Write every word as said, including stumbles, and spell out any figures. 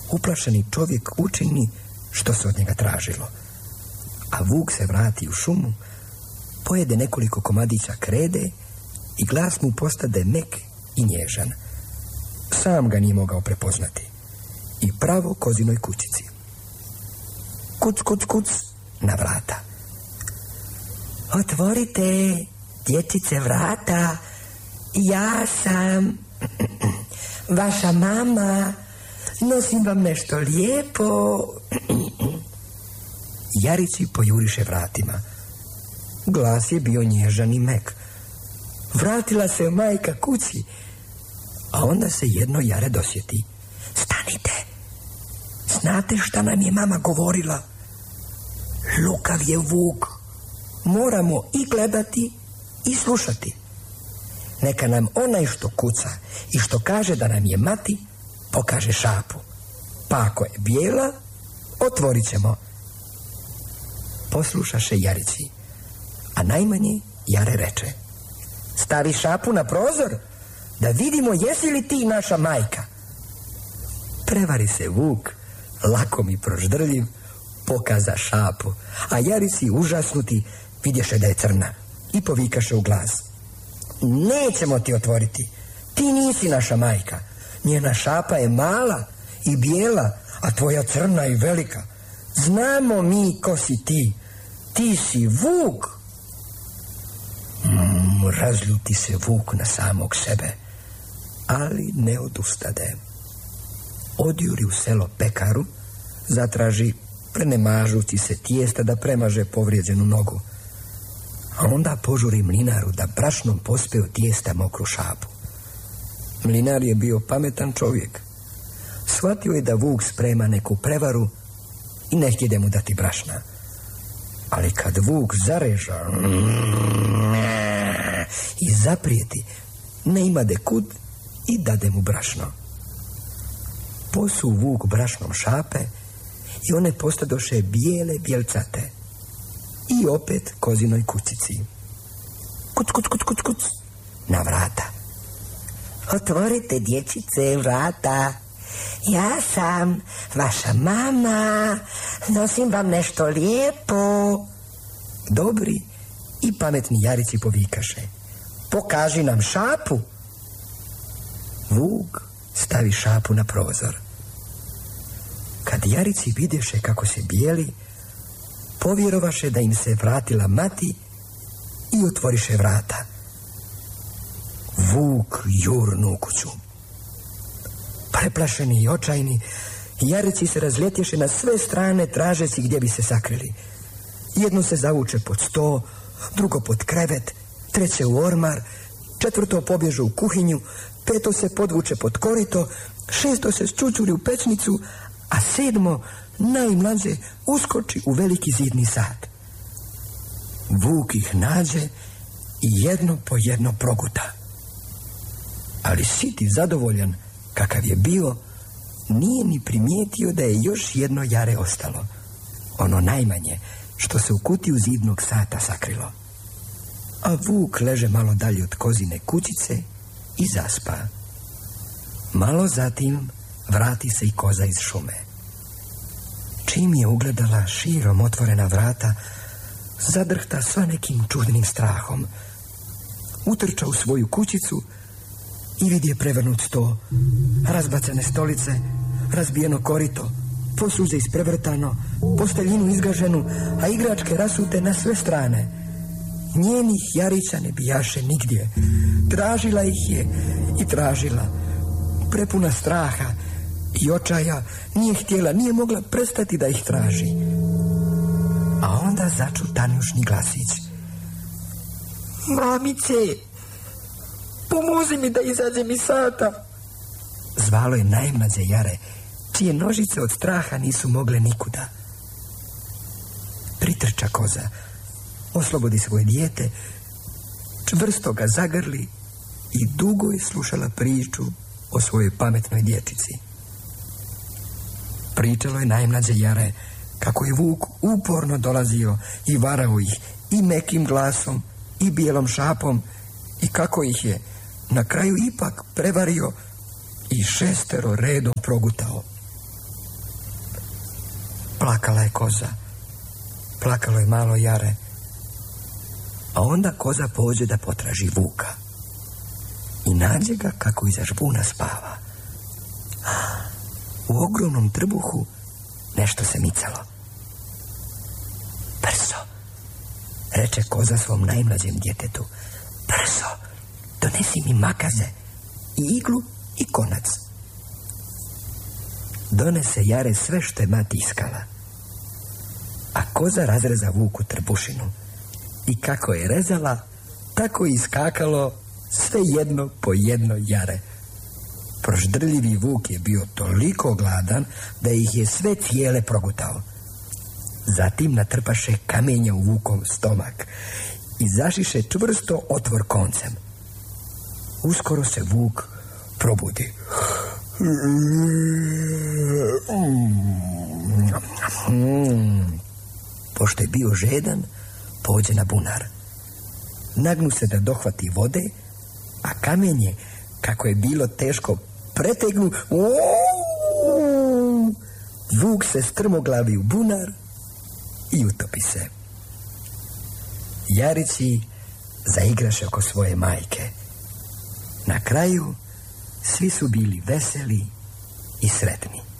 uplašeni čovjek učini što se od njega tražilo. A vuk se vrati u šumu, pojede nekoliko komadića krede i glas mu postade mek i nježan. Sam ga nije mogao prepoznati. I pravo kozinoj kućici. Kuc, kuc, kuc, na vrata. Otvorite, dječice, vrata. Ja sam vaša mama. Nosim vam nešto lijepo. Jarići pojuriše vratima. Glas je bio nježan i mek. Vratila se majka kući. A onda se jedno jare dosjeti. Stanite. Znate šta nam je mama govorila? Lukav je vuk. Moramo i gledati i slušati. Neka nam onaj što kuca i što kaže da nam je mati, pokaže šapu. Pa ako je bijela, otvorit ćemo. Poslušaše Jarići, a najmanje Jare reče: stavi šapu na prozor, da vidimo jesi li ti naša majka. Prevari se vuk, lakom i proždrljiv, pokaza šapu, a Jarići užasnuti vidješe da je crna i povikaše u glas: nećemo ti otvoriti, ti nisi naša majka. Njena šapa je mala i bijela, a tvoja crna i velika. Znamo mi ko si ti. Ti si vuk. Mm, razljuti se vuk na samog sebe, ali ne odustade. Odjuri u selo pekaru, zatraži prenemažući se tijesta da premaže povrijeđenu nogu. A onda požuri mlinaru da brašnom pospe od tijesta mokru šapu. Mlinar je bio pametan čovjek. Shvatio je da vuk sprema neku prevaru i ne htjede mu dati brašna. Ali kad vuk zareža i zaprijeti, ne imade kud i dade mu brašno. Posu vuk brašnom šape i one postadoše bijele bjelcate. I opet kozinoj kućici. Kuc, kuc, kuc, kuc, kuc, na vrata. Otvorite, dječice, vrata. Ja sam vaša mama. Nosim vam nešto lijepo. Dobri i pametni Jarići povikaše: pokaži nam šapu. Vuk stavi šapu na prozor. Kad Jarići vidješe kako se bijeli, povjerovaše da im se vratila mati i otvoriše vrata. Vuk jurnu u kuću. Preplašeni i očajni, Jarići se razletješe na sve strane tražeći gdje bi se sakrili. Jedno se zavuče pod sto, drugo pod krevet, treće u ormar, četvrto pobježe u kuhinju, peto se podvuče pod korito, šesto se sčučuri u pečnicu, a sedmo, najmlađe, uskoči u veliki zidni sad. Vuk ih nađe i jedno po jedno proguta. Ali sit i zadovoljan kakav je bio, nije ni primijetio da je još jedno jare ostalo. Ono najmanje što se u kutiju zidnog sata sakrilo. A vuk leže malo dalje od kozine kućice i zaspa. Malo zatim vrati se i koza iz šume. Čim je ugledala širom otvorena vrata, zadrhta sva nekim čudnim strahom. Utrča u svoju kućicu i vidi je prevrnut sto, razbacane stolice, razbijeno korito, posuđe isprevrtano, posteljinu izgaženu, a igračke rasute na sve strane. Njenih Jarića ne bijaše nigdje. Tražila ih je i tražila. Prepuna straha i očaja, nije htjela, nije mogla prestati da ih traži. A onda začu tanjušni glasić: mamice, pomozi mi da izađem iz sata. Zvalo je najmlađe jare, čije nožice od straha nisu mogle nikuda. Pritrča koza, oslobodi svoje dijete, čvrsto ga zagrli i dugo je slušala priču o svojoj pametnoj dječici. Pričalo je najmlađe jare kako je vuk uporno dolazio i varao ih i mekim glasom i bijelom šapom i kako ih je na kraju ipak prevario i šestero redom progutao. Plakala je koza, plakalo je malo jare, a onda koza pođe da potraži vuka i nađe ga kako iza žbuna spava. U ogromnom trbuhu nešto se micalo. Brzo, reče koza svom najmlađem djetetu, brzo, donesi mi makaze i iglu i konac. Donese jare sve što je mati iskala, a koza razreza vuku trbušinu i kako je rezala, tako je iskakalo sve jedno po jedno jare. Proždrljivi vuk je bio toliko gladan da ih je sve cijele progutao. Zatim natrpaše kamenja u vukov stomak i zašiše čvrsto otvor koncem. Uskoro se vuk probudi. Hmm. Pošto je bio žedan, pođe na bunar. Nagnu se da dohvati vode, a kamenje, kako je bilo teško, pretegnu. Vuk se strmoglavi u bunar i utopi se. Jarići zaigraše oko svoje majke. Na kraju svi su bili veseli i sretni.